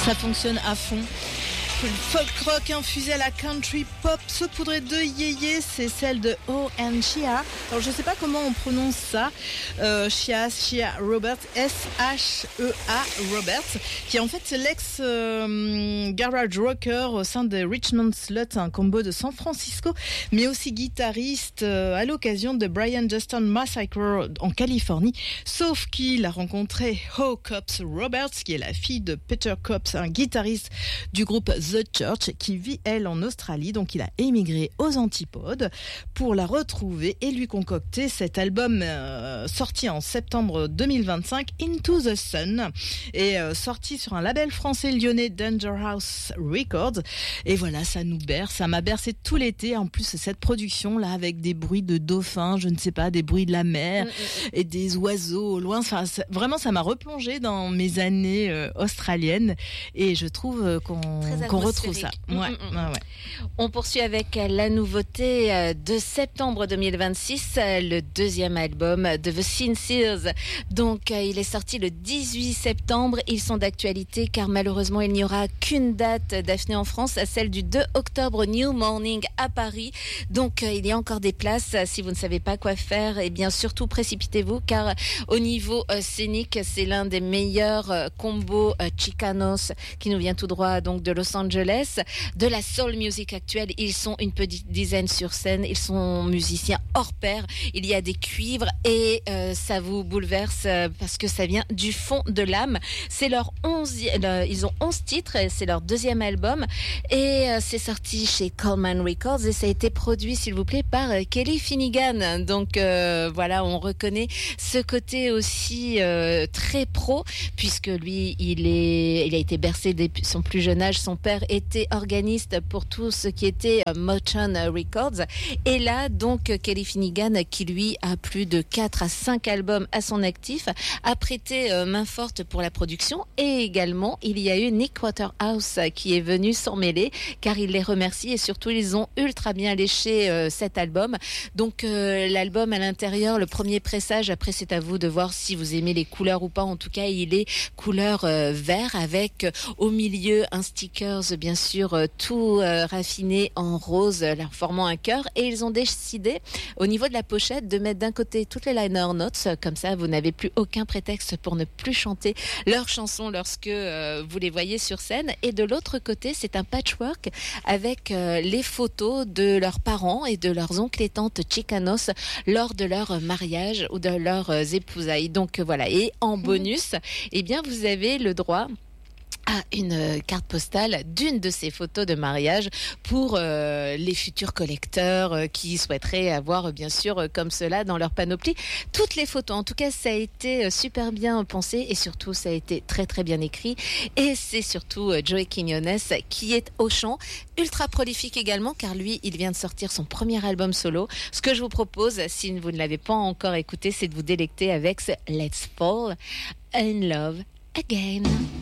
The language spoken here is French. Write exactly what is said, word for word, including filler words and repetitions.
Ça fonctionne à fond. Le folk rock infusé à la country pop saupoudré de yéyé, c'est celle de O and Shia. Alors je sais pas comment on prononce ça. Euh, Shia, Shia Roberts, S H E A Roberts, qui en fait c'est l'ex euh, garage rocker au sein de Richmond Slut, un combo de San Francisco, mais aussi guitariste euh, à l'occasion de Brian Justin Massacre en Californie. Sauf qu'il a rencontré Ho Copps Roberts, qui est la fille de Peter Copps, un guitariste du groupe The Church, qui vit elle en Australie. Donc il a émigré aux Antipodes pour la retrouver et lui concocter cet album euh, sorti en septembre deux mille vingt-cinq, Into the Sun, et euh, sorti sur un label français lyonnais, Danger House Records. Et voilà, ça nous berce, ça m'a bercé tout l'été. En plus cette production là avec des bruits de dauphins, je ne sais pas, des bruits de la mer, mmh, mmh. et des oiseaux au loin. Enfin, vraiment ça m'a replongé dans mes années euh, australiennes, et je trouve euh, qu'on, qu'on retrouve ça. Ouais, mmh, mmh. Ouais, ouais. On poursuit avec la nouveauté de septembre deux mille vingt-six, le deuxième album de The Sincers. Donc, il est sorti le dix-huit septembre. Ils sont d'actualité car malheureusement, il n'y aura qu'une date d'Daphné en France, celle du deux octobre, New Morning à Paris. Donc, il y a encore des places. Si vous ne savez pas quoi faire, eh bien, surtout précipitez-vous car au niveau euh, scénique, c'est l'un des meilleurs euh, combos euh, Chicanos qui nous vient tout droit donc de Los Angeles. De la soul music actuelle, ils sont une petite dizaine sur scène, ils sont musiciens hors pair, il y a des cuivres et euh, ça vous bouleverse euh, parce que ça vient du fond de l'âme. C'est leur onze, euh, ils ont onze titres, c'est leur deuxième album et euh, c'est sorti chez Coleman Records et ça a été produit, s'il vous plaît, par euh, Kelly Finnegan. Donc euh, voilà, on reconnaît ce côté aussi euh, très pro puisque lui, il est, il a été bercé dès son plus jeune âge. Son père était organiste pour tout ce qui était Motown Records. Et là, donc, Kelly Finnegan, qui lui a plus de quatre à cinq albums à son actif, a prêté euh, main forte pour la production. Et également, il y a eu Nick Waterhouse qui est venu s'en mêler, car il les remercie et surtout, ils ont ultra bien léché euh, cet album. Donc, euh, l'album à l'intérieur, le premier pressage, après, c'est à vous de voir si vous aimez les couleurs ou pas. En tout cas, il est couleur euh, vert avec euh, au milieu un sticker bien sûr euh, tout euh, raffiné en rose, leur formant un cœur, et ils ont décidé au niveau de la pochette de mettre d'un côté toutes les liner notes, comme ça vous n'avez plus aucun prétexte pour ne plus chanter leurs chansons lorsque euh, vous les voyez sur scène, et de l'autre côté c'est un patchwork avec euh, les photos de leurs parents et de leurs oncles et tantes Chicanos lors de leur mariage ou de leurs euh, épousailles. Donc euh, voilà, et en bonus, eh bien vous avez le droit à une carte postale d'une de ces photos de mariage pour euh, les futurs collecteurs euh, qui souhaiteraient avoir, euh, bien sûr, euh, comme cela dans leur panoplie, toutes les photos. En tout cas, ça a été euh, super bien pensé et surtout, ça a été très, très bien écrit. Et c'est surtout euh, Joey Quiñones qui est au chant, ultra prolifique également, car lui, il vient de sortir son premier album solo. Ce que je vous propose, si vous ne l'avez pas encore écouté, c'est de vous délecter avec ce Let's Fall in Love Again.